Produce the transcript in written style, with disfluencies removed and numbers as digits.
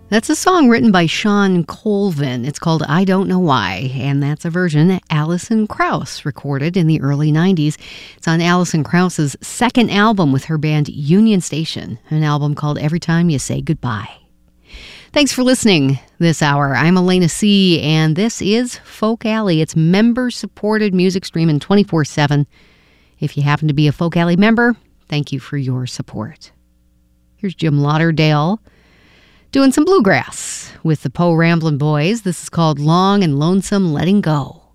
That's a song written by Sean Colvin. It's called I Don't Know Why, and that's a version that Alison Krauss recorded in the early 90s. It's on Alison Krauss's second album with her band Union Station, an album called Every Time You Say Goodbye. Thanks for listening this hour. I'm Elena C., and this is Folk Alley. It's member-supported music streaming 24/7. If you happen to be a Folk Alley member, thank you for your support. Here's Jim Lauderdale doing some bluegrass with the Poe Ramblin' Boys. This is called Long and Lonesome Letting Go.